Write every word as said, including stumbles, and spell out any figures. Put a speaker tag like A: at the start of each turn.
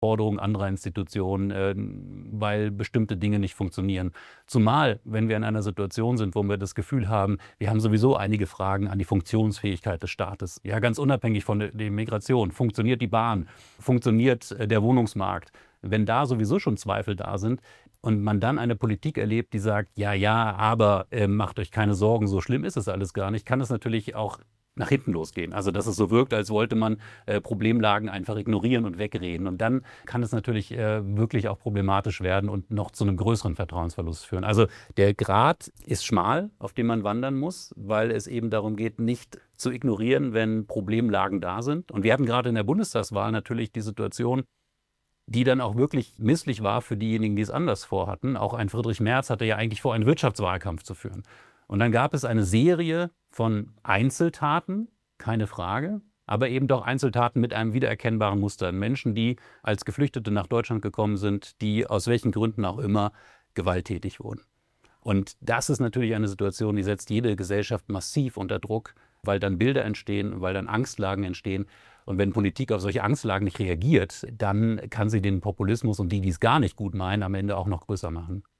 A: Forderungen anderer Institutionen, äh, weil bestimmte Dinge nicht funktionieren. Zumal, wenn wir in einer Situation sind, wo wir das Gefühl haben, wir haben sowieso einige Fragen an die Funktionsfähigkeit des Staates. Ja, ganz unabhängig von der, der Migration. Funktioniert die Bahn? Funktioniert äh, der Wohnungsmarkt? Wenn da sowieso schon Zweifel da sind und man dann eine Politik erlebt, die sagt, ja, ja, aber äh, macht euch keine Sorgen, so schlimm ist es alles gar nicht, kann es natürlich auch nach hinten losgehen. Also dass es so wirkt, als wollte man äh, Problemlagen einfach ignorieren und wegreden. Und dann kann es natürlich äh, wirklich auch problematisch werden und noch zu einem größeren Vertrauensverlust führen. Also der Grat ist schmal, auf dem man wandern muss, weil es eben darum geht, nicht zu ignorieren, wenn Problemlagen da sind. Und wir hatten gerade in der Bundestagswahl natürlich die Situation, die dann auch wirklich misslich war für diejenigen, die es anders vorhatten. Auch ein Friedrich Merz hatte ja eigentlich vor, einen Wirtschaftswahlkampf zu führen. Und dann gab es eine Serie von Einzeltaten, keine Frage, aber eben doch Einzeltaten mit einem wiedererkennbaren Muster. Menschen, die als Geflüchtete nach Deutschland gekommen sind, die aus welchen Gründen auch immer gewalttätig wurden. Und das ist natürlich eine Situation, die setzt jede Gesellschaft massiv unter Druck, weil dann Bilder entstehen, weil dann Angstlagen entstehen. Und wenn Politik auf solche Angstlagen nicht reagiert, dann kann sie den Populismus und die, die es gar nicht gut meinen, am Ende auch noch größer machen.